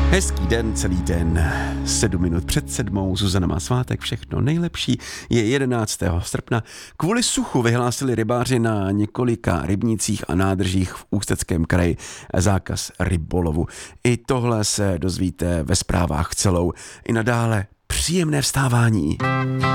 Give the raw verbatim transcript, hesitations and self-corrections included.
Hezký den, celý den, sedm minut před sedmou, Zuzana má svátek, všechno nejlepší, je jedenáctého srpna. Kvůli suchu vyhlásili rybáři na několika rybnících a nádržích v Ústeckém kraji zákaz rybolovu. I tohle se dozvíte ve zprávách celou. I nadále příjemné vstávání.